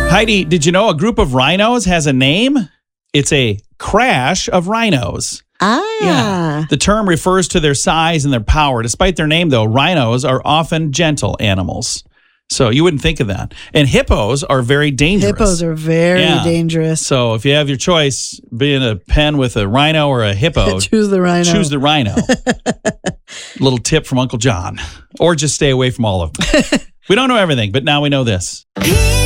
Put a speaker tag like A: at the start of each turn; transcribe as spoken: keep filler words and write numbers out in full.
A: Heidi, did you know a group of rhinos has a name? It's a crash of rhinos.
B: Ah.
A: Yeah. The term refers to their size and their power. Despite their name, though, rhinos are often gentle animals. So you wouldn't think of that. And hippos are very dangerous.
B: Hippos are very
A: Yeah.
B: dangerous.
A: So if you have your choice, be in a pen with a rhino or a hippo,
B: Choose the rhino.
A: choose the rhino. Little tip from Uncle John. Or just stay away from all of them. We don't know everything, but now we know this.